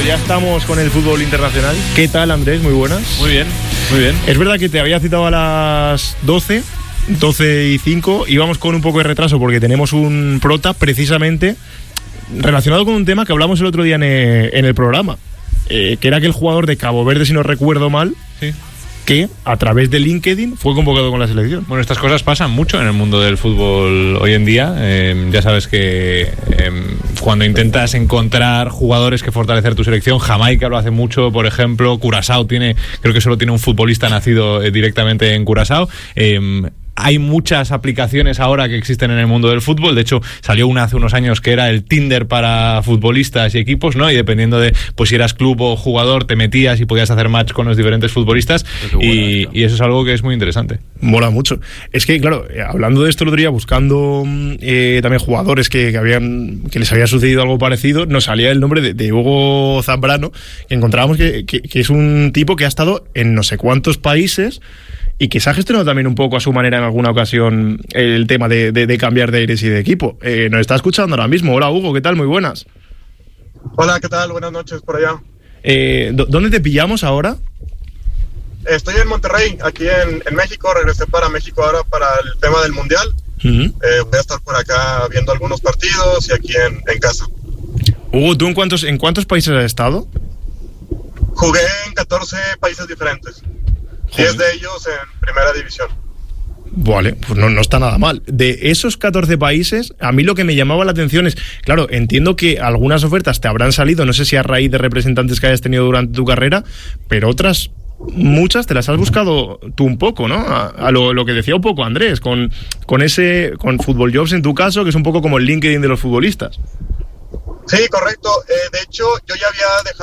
ya estamos con el fútbol internacional. ¿Qué tal, Andrés? Muy buenas. Muy bien, muy bien. Es verdad que te había citado a las 12:05. Íbamos con un poco de retraso porque tenemos un prota precisamente relacionado con un tema que hablamos el otro día en el programa, que era aquel jugador de Cabo Verde, si no recuerdo mal, sí, que a través de LinkedIn fue convocado con la selección. Bueno, estas cosas pasan mucho en el mundo del fútbol hoy en día. Ya sabes que cuando intentas encontrar jugadores que fortalecer tu selección, Jamaica lo hace mucho, por ejemplo. Curazao creo que solo tiene un futbolista nacido directamente en Curazao. Hay muchas aplicaciones ahora que existen en el mundo del fútbol. De hecho, salió una hace unos años que era el Tinder para futbolistas y equipos, ¿no? Y dependiendo de pues si eras club o jugador, te metías y podías hacer match con los diferentes futbolistas. Y eso es algo que es muy interesante. Mola mucho. Es que, claro, hablando de esto el otro día, buscando también jugadores que les había sucedido algo parecido, nos salía el nombre de Hugo Zambrano, que encontrábamos que es un tipo que ha estado en no sé cuántos países y que se ha gestionado también un poco a su manera en alguna ocasión el tema de cambiar de aires y de equipo. Nos está escuchando ahora mismo. Hola, Hugo, ¿qué tal? Muy buenas. Hola, ¿qué tal? Buenas noches por allá. ¿Dónde te pillamos ahora? Estoy en Monterrey, aquí en México. Regresé para México ahora para el tema del Mundial. Uh-huh. Voy a estar por acá viendo algunos partidos y aquí en casa. Hugo, ¿tú en cuántos países has estado? Jugué en 14 países diferentes. 10 de ellos en primera división. Vale, pues no está nada mal. De esos 14 países, a mí lo que me llamaba la atención es, claro, entiendo que algunas ofertas te habrán salido, no sé si a raíz de representantes que hayas tenido durante tu carrera, pero otras, muchas te las has buscado tú un poco, ¿no? A lo que decía un poco Andrés, con Football Jobs en tu caso, que es un poco como el LinkedIn de los futbolistas. Sí, correcto. De hecho, yo ya había dejado